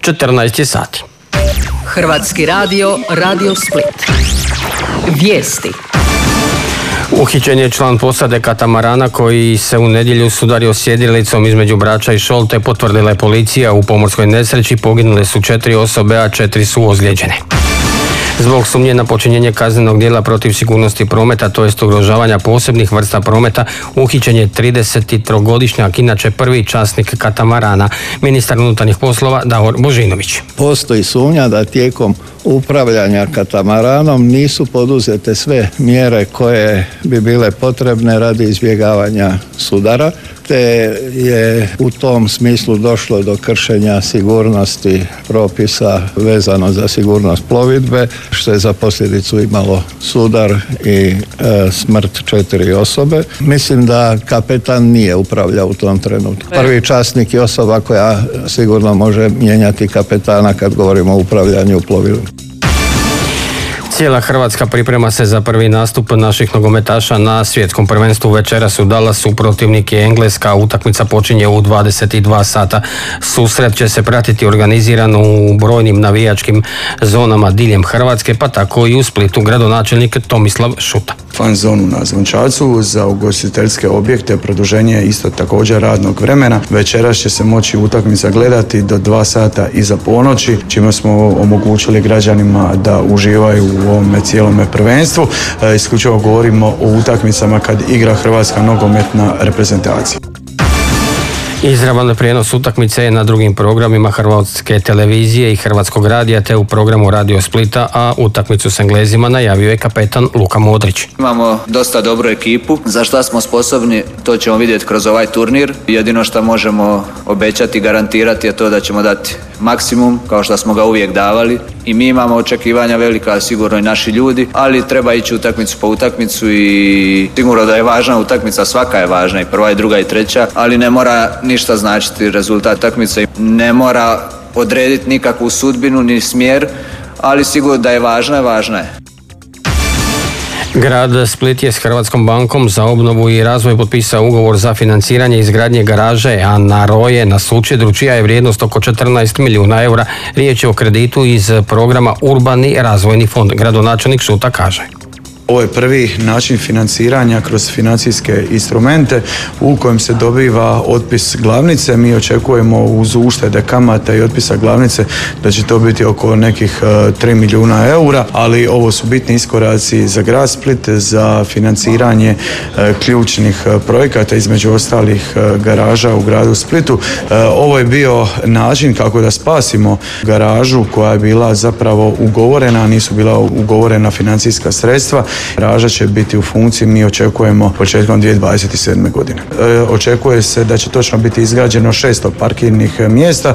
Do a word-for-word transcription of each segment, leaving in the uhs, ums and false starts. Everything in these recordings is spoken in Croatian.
četrnaest je sati. Hrvatski radio, Radio Split. Vijesti. Uhićen je član posade katamarana koji se u nedjelju sudario sjedjelicom između Brača i Šolte, potvrdila je policija. U pomorskoj nesreći poginule su četiri osobe, a četiri su ozlijeđene. Zbog sumnje na počinjenje kaznenog djela protiv sigurnosti prometa, to jest ugrožavanja posebnih vrsta prometa, uhićen je tridesettrogodišnjak, inače prvi časnik katamarana. Ministar unutarnjih poslova Davor Božinović. Postoji sumnja da tijekom upravljanja katamaranom nisu poduzete sve mjere koje bi bile potrebne radi izbjegavanja sudara, te je u tom smislu došlo do kršenja sigurnosti propisa vezano za sigurnost plovidbe, što je za posljedicu imalo sudar i e, smrt četiri osobe. Mislim da kapetan nije upravljao u tom trenutku. Prvi časnik je osoba koja sigurno može mijenjati kapetana kad govorimo o upravljanju plovilom. Cijela Hrvatska priprema se za prvi nastup naših nogometaša na svjetskom prvenstvu. Večeras u Dallasu protivnik je Engleska. Utakmica počinje u dvadeset dva sata. Susret će se pratiti organiziran u brojnim navijačkim zonama diljem Hrvatske, pa tako i u Splitu. Gradonačelnik Tomislav Šuta. Fan zonu na Zvončarcu, za ugostiteljske objekte produženje isto također radnog vremena. Večeras će se moći utakmica gledati do dva sata iza ponoći, čime smo omogućili građanima da uživaju u ovome cijelome prvenstvu. E, isključivo govorimo o utakmicama kad igra Hrvatska nogometna reprezentacija. Izravan prijenos utakmice je na drugim programima Hrvatske televizije i Hrvatskog radija, te u programu Radio Splita, a utakmicu s Englezima najavio je kapetan Luka Modrić. Imamo dosta dobru ekipu. Za šta smo sposobni, to ćemo vidjeti kroz ovaj turnir. Jedino što možemo obećati i garantirati je to da ćemo dati maksimum, kao što smo ga uvijek davali. I mi imamo očekivanja velika, sigurno i naši ljudi, ali treba ići utakmicu po utakmicu i sigurno da je važna utakmica, svaka je važna, i prva i druga i treća, ali ne mora ništa značiti rezultat utakmice, ne mora odrediti nikakvu sudbinu ni smjer, ali sigurno da je važna, je važna je. Grad Split je s Hrvatskom bankom za obnovu i razvoj potpisao ugovor za financiranje izgradnje garaže Ana Roje na Sučedru, čija je vrijednost oko četrnaest milijuna eura. Riječ je o kreditu iz programa Urbani razvojni fond. Gradonačelnik Šuta kaže: Ovo je prvi način financiranja kroz financijske instrumente u kojem se dobiva otpis glavnice. Mi očekujemo uz uštede kamata i otpisa glavnice da će to biti oko nekih tri milijuna eura, ali ovo su bitni iskoraci za grad Split, za financiranje ključnih projekata, između ostalih garaža u gradu Splitu. Ovo je bio način kako da spasimo garažu koja je bila zapravo ugovorena, a nisu bila ugovorena financijska sredstva. Garaža će biti u funkciji, mi očekujemo početkom dvije tisuće dvadeset sedme. godine. E, očekuje se da će točno biti izgrađeno šesto parkirnih mjesta.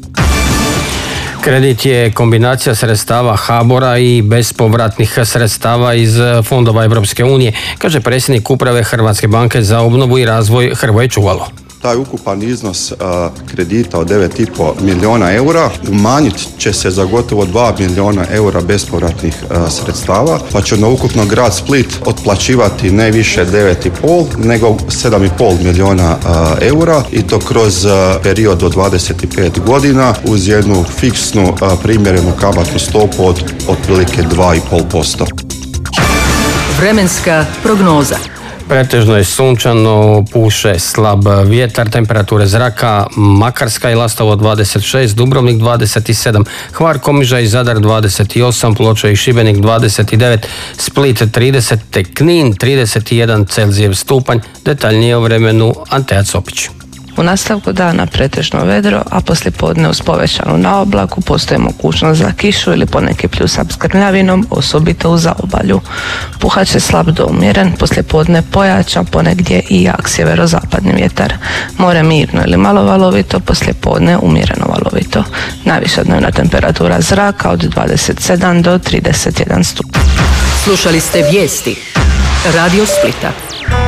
Kredit je kombinacija sredstava HABOR-a i bespovratnih sredstava iz fondova Europske unije, kaže predsjednik uprave Hrvatske banke za obnovu i razvoj Hrvoje Čuvalo. Taj ukupan iznos a, kredita od devet i pol milijuna eura umanjit će se za gotovo dva milijuna eura bespovratnih a, sredstava, pa će na ukupno grad Split otplaćivati ne više devet i pol nego sedam i pol milijuna a, eura, i to kroz a, period od dvadeset pet godina uz jednu fiksnu a, primjerenu kamatnu stopu od otprilike dva i pol posto. Vremenska prognoza. Pretežno je sunčano, puše slab vjetar, temperature zraka: Makarska i Lastovo dvadeset šest, Dubrovnik dvadeset sedam, Hvar, Komiža i Zadar dvadeset osam, Ploče i Šibenik dvadeset devet, Split trideset, te Knin trideset jedan Celzijev stupanj. Detaljnije o vremenu Antea Copić. U nastavku dana pretežno vedro, a poslijepodne uz povećanu naoblaku postoji mogućnost za kišu ili poneki pljusak s grmljavinom, osobito u zaobalju. Puhat će slab do umjeren, poslijepodne pojačan, ponegdje i jak sjeverozapadni vjetar. More mirno ili malo valovito, poslijepodne umjereno valovito. Najviša dnevna temperatura zraka od dvadeset sedam do trideset jedan stupanj. Slušali ste vijesti Radio Splita.